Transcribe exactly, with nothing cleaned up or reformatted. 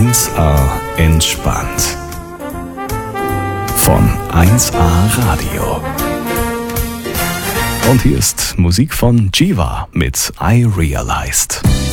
eins A entspannt. Von eins A Radio. Und hier ist Musik von Jiva mit I Realized.